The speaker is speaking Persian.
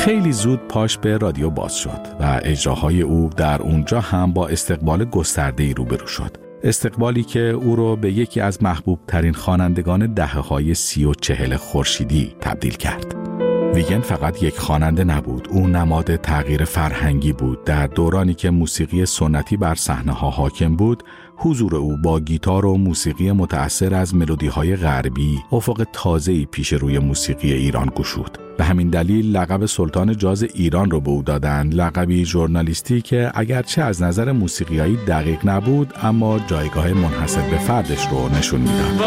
خیلی زود پاش به رادیو باز شد و اجراهای او در اونجا هم با استقبال گسترده‌ای روبرو شد. استقبالی که او رو به یکی از محبوب ترین خوانندگان دهه‌های 30 و 40 خورشیدی تبدیل کرد. ویگن فقط یک خواننده نبود، او نماد تغییر فرهنگی بود. در دورانی که موسیقی سنتی بر صحنه‌ها حاکم بود، حضور او با گیتار و موسیقی متأثر از ملودی‌های غربی افق تازه‌ای پیش روی موسیقی ایران گشود. به همین دلیل لقب سلطان جاز ایران رو به او دادند، لقبی ژورنالیستی که اگرچه از نظر موسیقیایی دقیق نبود اما جایگاه منحصر به فردش رو نشون میداد.